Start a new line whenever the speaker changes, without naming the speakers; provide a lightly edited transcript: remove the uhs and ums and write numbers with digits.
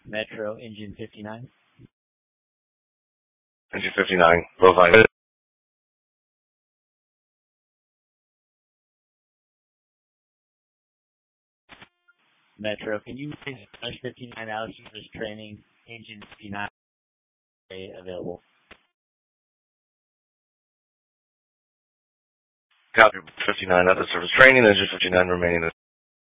Metro, engine 59.
Engine 59, Bovine.
Metro, can you please flush 59 out service training, engine 59 available?
Copy 59 out of service training, engine 59 remaining.